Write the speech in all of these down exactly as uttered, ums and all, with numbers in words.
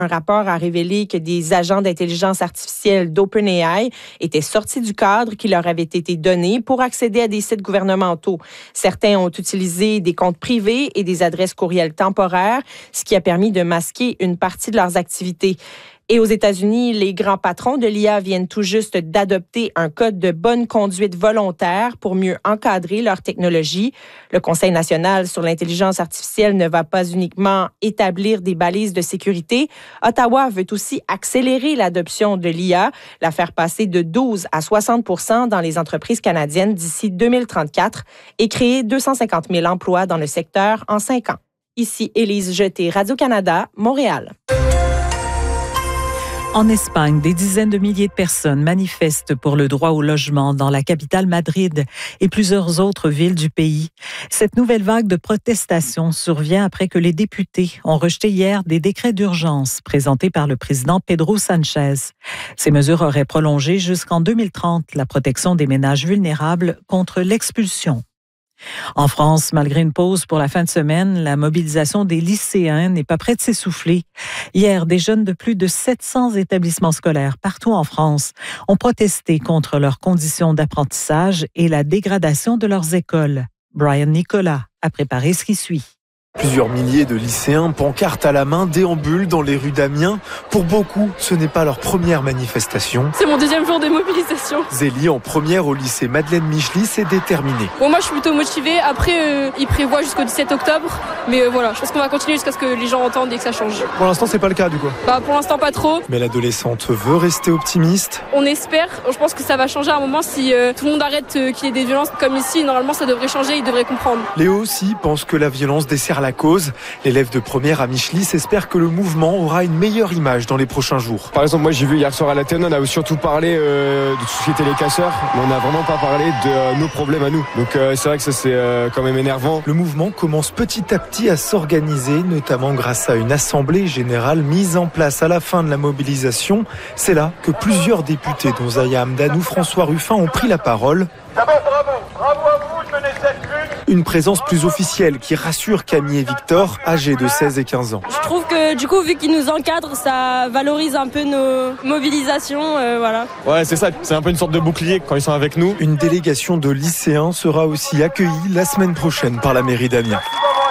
Un rapport a révélé que des agents d'intelligence artificielle d'OpenAI étaient sortis du cadre qui leur avait été donné pour accéder à des sites gouvernementaux. Certains ont utilisé des comptes privés et des adresses courriels temporaires, ce qui a permis de masquer une partie de leurs activités. Et aux États-Unis, les grands patrons de l'I A viennent tout juste d'adopter un code de bonne conduite volontaire pour mieux encadrer leur technologie. Le Conseil national sur l'intelligence artificielle ne va pas uniquement établir des balises de sécurité. Ottawa veut aussi accélérer l'adoption de l'I A, la faire passer de douze à soixante pour cent dans les entreprises canadiennes d'ici deux mille trente-quatre et créer deux cent cinquante mille emplois dans le secteur en cinq ans. Ici Élise Jeté, Radio-Canada, Montréal. En Espagne, des dizaines de milliers de personnes manifestent pour le droit au logement dans la capitale Madrid et plusieurs autres villes du pays. Cette nouvelle vague de protestations survient après que les députés ont rejeté hier des décrets d'urgence présentés par le président Pedro Sánchez. Ces mesures auraient prolongé jusqu'en deux mille trente la protection des ménages vulnérables contre l'expulsion. En France, malgré une pause pour la fin de semaine, la mobilisation des lycéens n'est pas près de s'essouffler. Hier, des jeunes de plus de sept cents établissements scolaires partout en France ont protesté contre leurs conditions d'apprentissage et la dégradation de leurs écoles. Brian Nicolas a préparé ce qui suit. Plusieurs milliers de lycéens, pancartes à la main, déambulent dans les rues d'Amiens. Pour beaucoup, ce n'est pas leur première manifestation. C'est mon deuxième jour de mobilisation. Zélie, en première au lycée Madeleine Michely, s'est déterminée. Bon, moi, je suis plutôt motivée. Après, euh, ils prévoient jusqu'au dix-sept octobre. Mais euh, voilà, je pense qu'on va continuer jusqu'à ce que les gens entendent et que ça change. Pour l'instant, c'est pas le cas, du coup. Bah, pour l'instant, pas trop. Mais l'adolescente veut rester optimiste. On espère. Je pense que ça va changer à un moment si euh, tout le monde arrête euh, qu'il y ait des violences comme ici. Normalement, ça devrait changer. Ils devraient comprendre. Léo aussi pense que la violence dessert la cause. L'élève de première à Michely s'espère que le mouvement aura une meilleure image dans les prochains jours. Par exemple, moi j'ai vu hier soir à l'Athénée, on a surtout parlé euh, de tout ce qui était les casseurs, mais on n'a vraiment pas parlé de euh, nos problèmes à nous. Donc euh, c'est vrai que ça c'est euh, quand même énervant. Le mouvement commence petit à petit à s'organiser, notamment grâce à une assemblée générale mise en place à la fin de la mobilisation. C'est là que plusieurs députés, dont Zaya Hamdan ou François Ruffin, ont pris la parole. D'abord, bravo, bravo à vous de mener cette lutte. Une présence plus officielle qui rassure Camille et Victor, âgés de seize et quinze ans. Je trouve que du coup, vu qu'ils nous encadrent, ça valorise un peu nos mobilisations, euh, voilà. Ouais, c'est ça, c'est un peu une sorte de bouclier quand ils sont avec nous. Une délégation de lycéens sera aussi accueillie la semaine prochaine par la mairie d'Amiens.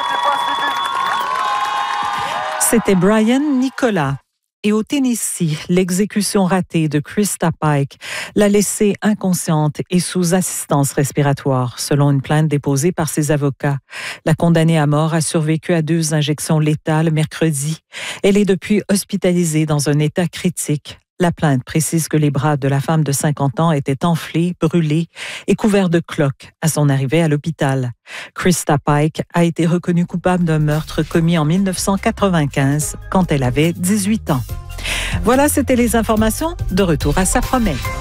C'était Brian Nicolas. Et au Tennessee, l'exécution ratée de Krista Pike l'a laissée inconsciente et sous assistance respiratoire, selon une plainte déposée par ses avocats. La condamnée à mort a survécu à deux injections létales mercredi. Elle est depuis hospitalisée dans un état critique. La plainte précise que les bras de la femme de cinquante ans étaient enflés, brûlés et couverts de cloques à son arrivée à l'hôpital. Krista Pike a été reconnue coupable d'un meurtre commis en dix-neuf cent quatre-vingt-quinze quand elle avait dix-huit ans. Voilà, c'était les informations. De retour à sa promesse.